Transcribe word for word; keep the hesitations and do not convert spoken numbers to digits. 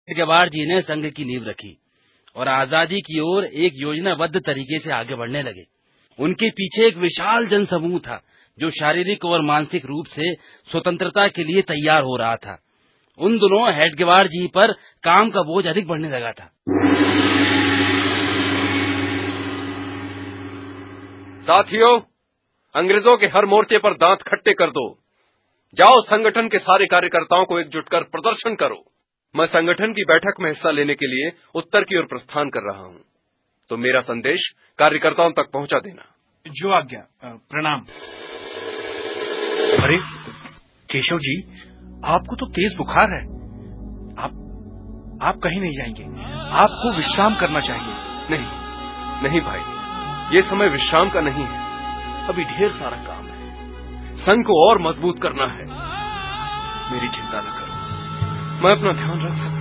हेडगेवार जी ने संघ की नींव रखी और आजादी की ओर एक योजनाबद्ध तरीके से आगे बढ़ने लगे। उनके पीछे एक विशाल जनसमूह था जो शारीरिक और मानसिक रूप से स्वतंत्रता के लिए तैयार हो रहा था। उन दिनों हेडगेवार जी पर काम का बोझ अधिक बढ़ने लगा था। साथियों, अंग्रेजों के हर मोर्चे पर दांत खट्टे कर दो। जाओ, संगठन के सारे कार्यकर्ताओं को एकजुट कर प्रदर्शन करो। मैं संगठन की बैठक में हिस्सा लेने के लिए उत्तर की ओर प्रस्थान कर रहा हूं, तो मेरा संदेश कार्यकर्ताओं तक पहुंचा देना। जो आज्ञा। प्रणाम। अरे केशव जी, आपको तो तेज बुखार है। आप आप कहीं नहीं जाएंगे, आपको विश्राम करना चाहिए। नहीं नहीं भाई, ये समय विश्राम का नहीं है। अभी ढेर सारा काम है। संघ को और मजबूत करना है। मेरी चिंता न करो, मैं अपना ध्यान रख सकता हूं।